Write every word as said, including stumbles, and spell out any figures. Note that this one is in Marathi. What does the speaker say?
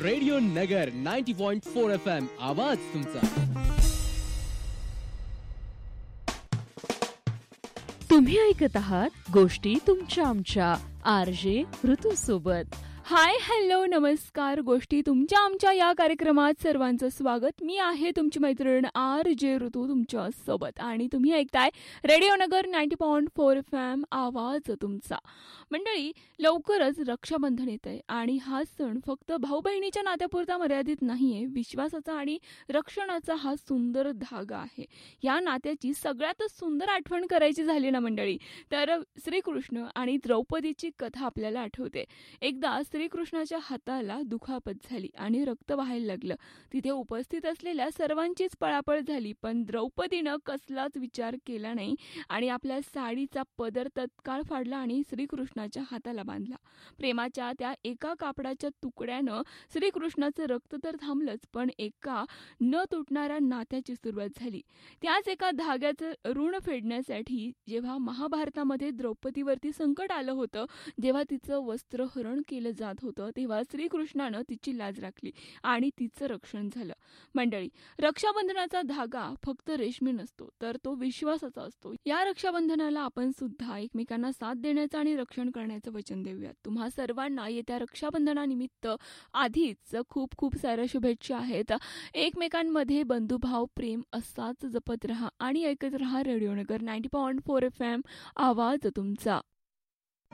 रेडिओ नगर ninety point four F M आवाज तुमचा. तुम्ही ऐकत आहात गोष्टी तुमच्या आमच्या आर जे ऋतू सोबत. हाय हॅलो नमस्कार. गोष्टी तुमच्या आमच्या या कार्यक्रमात सर्वांचं स्वागत. मी आहे तुमची मैत्रीण आर जे ऋतू तुमच्या सोबत आणि तुम्ही ऐकताय रेडिओ नगर ninety point four F M आवाज तुमचा. मंडळी, लवकरच रक्षाबंधन येत आहे आणि हा सण फक्त भाऊ बहिणीच्या नात्यापुरता मर्यादित नाहीये. विश्वासाचा आणि रक्षणाचा हा सुंदर धागा आहे. या नात्याची सगळ्यात सुंदर आठवण करायची झाली ना मंडळी, तर श्रीकृष्ण आणि द्रौपदीची कथा आपल्याला आठवते. एकदा श्रीकृष्णाच्या हाताला दुखापत झाली आणि रक्त वाहायला लागलं. तिथे उपस्थित असलेल्या सर्वांचीच पळापळ झाली, पण द्रौपदीनं कसलाच विचार केला नाही आणि आपल्या साडीचा पदर तत्काळ फाडला आणि श्रीकृष्णाच्या हाताला बांधला. प्रेमाच्या त्या एका कापडाच्या तुकड्यानं श्रीकृष्णाचं रक्त तर थांबलंच, पण एका न तुटणाऱ्या नात्याची सुरुवात झाली. त्याच एका धाग्याचं ऋण फेडण्यासाठी जेव्हा महाभारतामध्ये द्रौपदीवरती संकट आलं होतं, जेव्हा तिचं वस्त्रहरण केलं जात होतं, तेव्हा श्रीकृष्णानं तिची लाज राखली आणि तिचं रक्षण झालं. मंडळी, रक्षाबंधनाचा धागा फक्त रेशमी नसतो, तर तो विश्वासाचा असतो. या रक्षाबंधनाला आपण सुद्धा एकमेकांना साथ देण्याचं आणि रक्षण करण्याचं वचन देऊयात. तुम्हा सर्वांना येत्या रक्षाबंधनानिमित्त आधीच खूप खूप साऱ्या शुभेच्छा आहेत. एकमेकांमध्ये बंधुभाव प्रेम असाच जपत राहा आणि ऐकत राहा रेडिओ नगर ninety point four F M आवाज तुमचा.